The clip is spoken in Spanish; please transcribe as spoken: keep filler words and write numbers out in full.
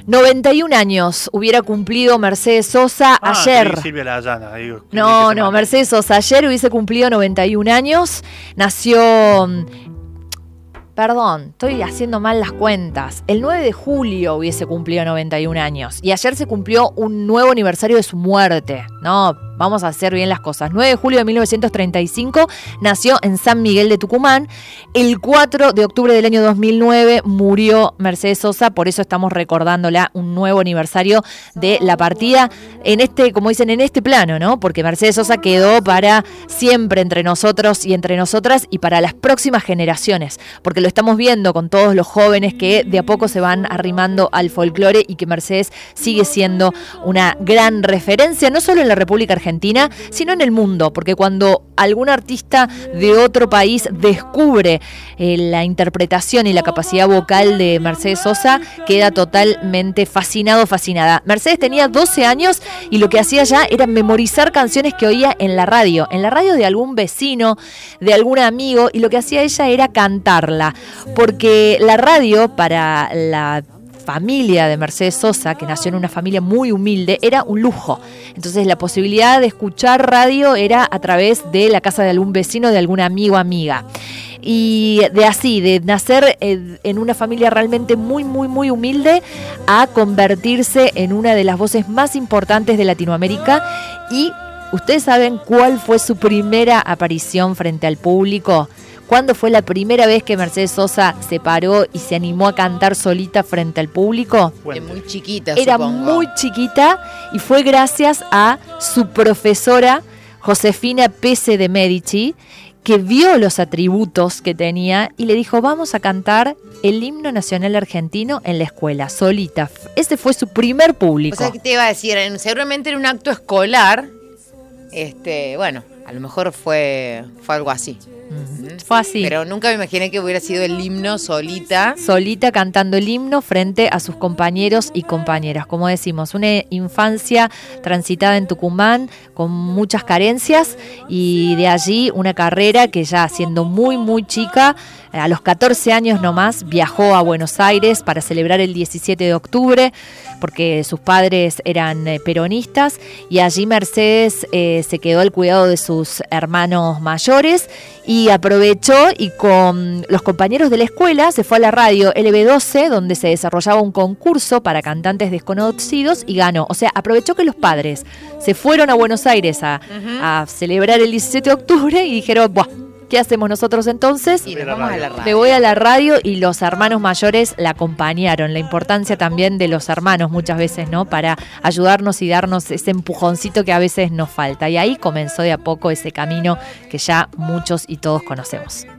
noventa y un años hubiera cumplido Mercedes Sosa Ah, ayer. creí Silvia Layana, digo, que No, se no, manda. Mercedes Sosa ayer hubiese cumplido noventa y un años. Nació... Perdón, estoy haciendo mal las cuentas. El nueve de julio hubiese cumplido noventa y un años. Y ayer se cumplió un nuevo aniversario de su muerte. No, vamos a hacer bien las cosas. nueve de julio de mil novecientos treinta y cinco nació en San Miguel de Tucumán. El cuatro de octubre del año dos mil nueve murió Mercedes Sosa. Por eso estamos recordándola un nuevo aniversario de la partida en este, como dicen, en este plano, ¿no? Porque Mercedes Sosa quedó para siempre entre nosotros y entre nosotras y para las próximas generaciones. Porque lo estamos viendo con todos los jóvenes que de a poco se van arrimando al folclore y que Mercedes sigue siendo una gran referencia, no solo en la República Argentina, sino en el mundo, porque cuando algún artista de otro país descubre eh, la interpretación y la capacidad vocal de Mercedes Sosa, queda totalmente fascinado, fascinada. Mercedes tenía doce años y lo que hacía ya era memorizar canciones que oía en la radio, en la radio de algún vecino, de algún amigo, y lo que hacía ella era cantarla. Porque la radio para la familia de Mercedes Sosa, que nació en una familia muy humilde, era un lujo. Entonces la posibilidad de escuchar radio era a través de la casa de algún vecino, de algún amigo o amiga. Y de así, de nacer en una familia realmente muy, muy, muy humilde, a convertirse en una de las voces más importantes de Latinoamérica. Y ustedes saben cuál fue su primera aparición frente al público. ¿Cuándo fue la primera vez que Mercedes Sosa se paró y se animó a cantar solita frente al público? Es muy chiquita, Era supongo. muy chiquita y fue gracias a su profesora Josefina Pese de Medici, que vio los atributos que tenía y le dijo: vamos a cantar el himno nacional argentino en la escuela, solita. Ese fue su primer público. O sea, ¿qué te iba a decir? En- seguramente en un acto escolar, este, bueno, a lo mejor fue, fue algo así. Mm, fue así. Pero nunca me imaginé que hubiera sido el himno solita. Solita cantando el himno frente a sus compañeros y compañeras. Como decimos, una infancia transitada en Tucumán con muchas carencias y de allí una carrera que ya siendo muy muy chica, a los catorce años nomás, viajó a Buenos Aires para celebrar el diecisiete de octubre porque sus padres eran eh, peronistas, y allí Mercedes eh, se quedó al cuidado de sus hermanos mayores y aprovechó y con los compañeros de la escuela se fue a la radio L B doce, donde se desarrollaba un concurso para cantantes desconocidos, y ganó. O sea, aprovechó que los padres se fueron a Buenos Aires a, Ujú. a celebrar el diecisiete de octubre y dijeron: buah, ¿qué hacemos nosotros entonces? Y nos vamos a la radio. Me voy a la radio, y los hermanos mayores la acompañaron. La importancia también de los hermanos muchas veces, ¿no? Para ayudarnos y darnos ese empujoncito que a veces nos falta. Y ahí comenzó de a poco ese camino que ya muchos y todos conocemos.